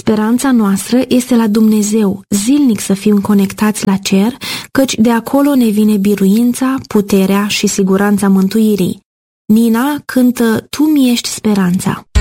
Speranța noastră este la Dumnezeu, zilnic să fim conectați la cer, căci de acolo ne vine biruința, puterea și siguranța mântuirii. Nina cântă Tu mi ești speranța.